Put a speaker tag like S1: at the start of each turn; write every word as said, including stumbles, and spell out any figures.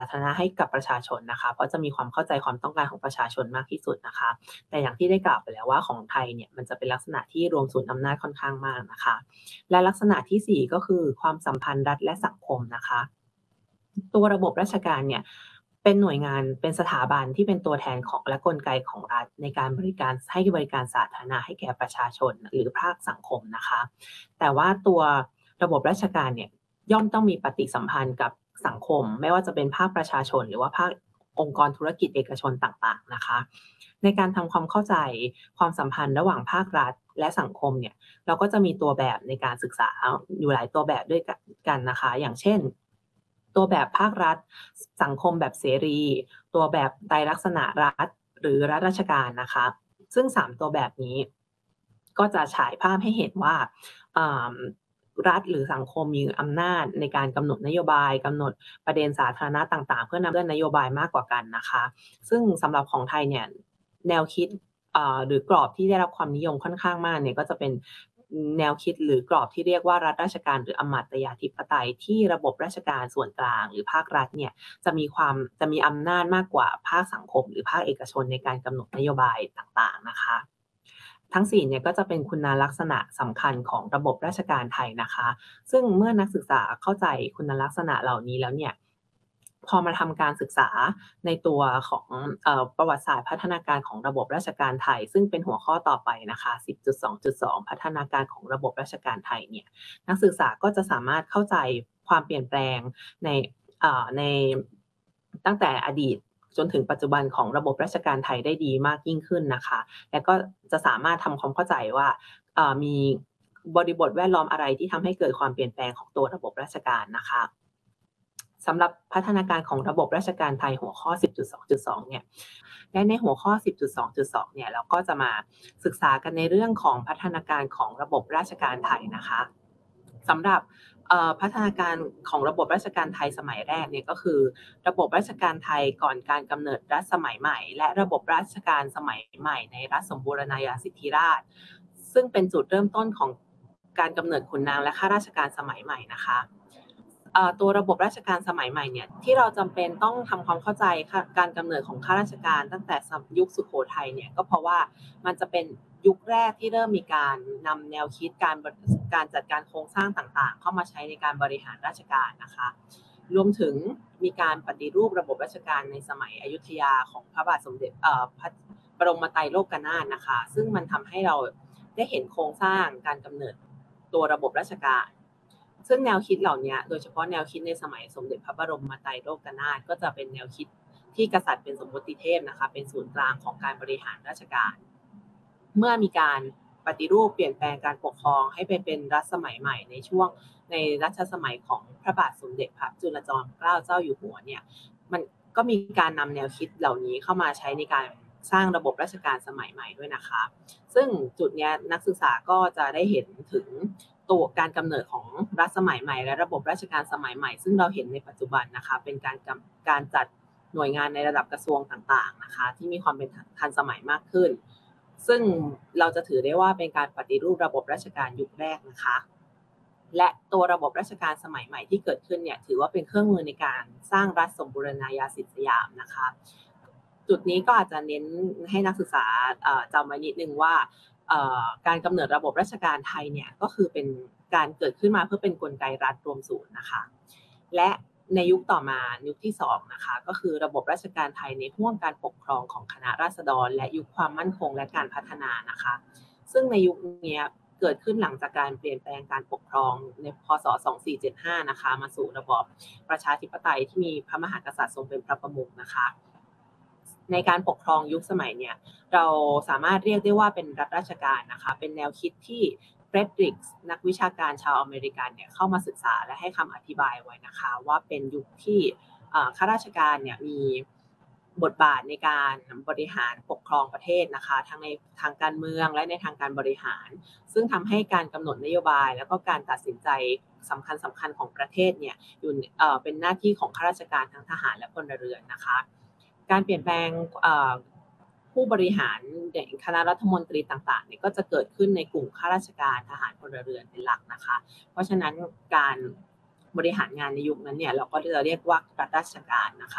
S1: ธารณะให้กับประชาชนนะคะเพราะจะมีความเข้าใจความต้องการของประชาชนมากที่สุดนะคะแต่อย่างที่ได้กล่าวไปแล้วว่าของไทยเนี่ยมันจะเป็นลักษณะที่รวมศูนย์อำนาจค่อนข้างมากนะคะและลักษณะที่สี่ก็คือความสัมพันธ์รัฐและสังคมนะคะตัวระบบราชการเนี่ยเป็นหน่วยงานเป็นสถาบันที่เป็นตัวแทนของและกลไกของรัฐในการบริการให้บริการสาธารณะให้แก่ประชาชนหรือภาคสังคมนะคะแต่ว่าตัวระบบราชการเนี่ยย่อมต้องมีปฏิสัมพันธ์กับสังคมไม่ว่าจะเป็นภาคประชาชนหรือว่าภาคองค์กรธุรกิจเอกชนต่างๆนะคะในการทำความเข้าใจความสัมพันธ์ระหว่างภาครัฐและสังคมเนี่ยเราก็จะมีตัวแบบในการศึกษาอยู่หลายตัวแบบด้วยกันนะคะอย่างเช่นตัวแบบภาครัฐสังคมแบบเสรีตัวแบบไตรลักษณะรัฐหรือรัฐราชการนะคะซึ่งสามตัวแบบนี้ก็จะฉายภาพให้เห็นว่ารัฐหรือสังคมมีอำนาจในการกำหนดนโยบายกำหนดประเด็นสาธารณะต่างๆเพื่อนำเรื่องนโยบายมากกว่ากันนะคะซึ่งสำหรับของไทยเนี่ยแนวคิดหรือกรอบที่ได้รับความนิยมค่อนข้างมากเนี่ยก็จะเป็นแนวคิดหรือกรอบที่เรียกว่ารัฐราชการหรืออำมาตยาธิปไตยที่ระบบราชการส่วนกลางหรือภาครัฐเนี่ยจะมีความจะมีอำนาจมากกว่าภาคสังคมหรือภาคเอกชนในการกำหนดนโยบายต่างๆนะคะทั้งสี่เนี่ยก็จะเป็นคุณลักษณะสำคัญของระบบราชการไทยนะคะซึ่งเมื่อนักศึกษาเข้าใจคุณลักษณะเหล่านี้แล้วเนี่ยพอมาทำการศึกษาในตัวของเอ่อประวัติศาสตร์พัฒนาการของระบบราชการไทยซึ่งเป็นหัวข้อต่อไปนะคะ สิบจุดสองจุดสอง พัฒนาการของระบบราชการไทยเนี่ยนักศึกษาก็จะสามารถเข้าใจความเปลี่ยนแปลงในเอ่อในตั้งแต่อดีตจนถึงปัจจุบันของระบบราชการไทยได้ดีมากยิ่งขึ้นนะคะและก็จะสามารถทำความเข้าใจว่าเอ่อมีบริบทแวดล้อมอะไรที่ทำให้เกิดความเปลี่ยนแปลงของตัวระบบราชการนะคะสำหรับพัฒนาการของระบบราชการไทยหัวข้อ สิบจุดสองจุดสอง เนี่ยและในหัวข้อ สิบจุดสองจุดสอง เนี่ยเราก็จะมาศึกษากันในเรื่องของพัฒนาการของระบบราชการไทยนะคะสำหรับพัฒนาการของระบบราชการไทยสมัยแรกเนี่ยก็คือระบบราชการไทยก่อนการกำเนิดรัฐสมัยใหม่และระบบราชการสมัยใหม่ในรัฐสมบูรณาญาสิทธิราชย์ซึ่งเป็นจุดเริ่มต้นของการกำเนิดขุนนางและข้าราชการสมัยใหม่นะคะตัวระบบราชการสมัยใหม่เนี่ยที่เราจำเป็นต้องทำความเข้าใจการกำเนิดของข้าราชการตั้งแต่ยุคสุโขทัยเนี่ยก็เพราะว่ามันจะเป็นยุคแรกที่เริ่มมีการนำแนวคิดการการจัดการโครงสร้างต่างๆเข้ามาใช้ในการบริหารราชการนะคะรวมถึงมีการปฏิรูประบบราชการในสมัยอยุธยาของพระบาทสมเด็จพระบรมไตรโลกนาถนะคะซึ่งมันทำให้เราได้เห็นโครงสร้างการกำเนิดตัวระบบราชการซึ่งแนวคิดเหล่านี้โดยเฉพาะแนวคิดในสมัยสมเด็จพระบรมไตรโลกนาถก็จะเป็นแนวคิดที่กษัตริย์เป็นสมมติเทพนะคะเป็นศูนย์กลางของการบริหารราชการเมื่อมีการปฏิรูปเปลี่ยนแปลงการปกครองให้ไปเป็นรัฐสมัยใหม่ในช่วงในรัชสมัยของพระบาทสมเด็จพระจุลจอมเกล้าเจ้าอยู่หัวเนี่ยมันก็มีการนำแนวคิดเหล่านี้เข้ามาใช้ในการสร้างระบบราชการสมัยใหม่ด้วยนะคะซึ่งจุดนี้นักศึกษาก็จะได้เห็นถึงตัวการกำเนิดของรัฐสมัยใหม่และระบบราชการสมัยใหม่ซึ่งเราเห็นในปัจจุบันนะคะเป็นการการจัดหน่วยงานในระดับกระทรวงต่างๆนะคะที่มีความเป็นทันสมัยมากขึ้นซึ่งเราจะถือได้ว่าเป็นการปฏิรูประบบราชการยุคแรกนะคะและตัวระบบราชการสมัยใหม่ที่เกิดขึ้นเนี่ยถือว่าเป็นเครื่องมือในการสร้างรัฐสมบูรณาญาสิทธิสยามนะคะจุดนี้ก็อาจจะเน้นให้นักศึกษาจำไว้นิดนึงว่าการกำเนิดระบบราชการไทยเนี่ยก็คือเป็นการเกิดขึ้นมาเพื่อเป็นกลไกรัฐรวมศูนย์นะคะและในยุคต่อมายุคที่สองนะคะก็คือระบบราชการไทยในห่วงการปกครองของคณะราษฎรและยุคความมั่นคงและการพัฒนานะคะซึ่งในยุคนี้เกิดขึ้นหลังจากการเปลี่ยนแปลงการปกครองในพ.ศ. สองพันสี่ร้อยเจ็ดสิบห้านะคะมาสู่ระบอบประชาธิปไตยที่มีพระมหากษัตริย์ทรงเป็นพระประมุขนะคะในการปกครองยุคสมัยเนี่ยเราสามารถเรียกได้ว่าเป็นรัฐราชการนะคะเป็นแนวคิดที่เฟรดริกส์นักวิชาการชาวอเมริกันเนี่ยเข้ามาศึกษาและให้คำอธิบายไว้นะคะว่าเป็นยุคที่ข้าราชการเนี่ยมีบทบาทในการบริหารปกครองประเทศนะคะทั้งในทางการเมืองและในทางการบริหารซึ่งทำให้การกำหนดนโยบายแล้วก็การตัดสินใจสำคัญสำคัญของประเทศเนี่ยอยู่เป็นหน้าที่ของข้าราชการทั้งทหารและพลเรือนนะคะการเปลี่ยนแปลงผู้บริหารคณะรัฐมนตรีต่างๆเนี่ยก็จะเกิดขึ้นในกลุ่มข้าราชการทหารพลเรือนเป็นหลักนะคะเพราะฉะนั้นการบริหารงานในยุคนั้นเนี่ยเราก็จะเรียกว่ารัฐราชการนะคะ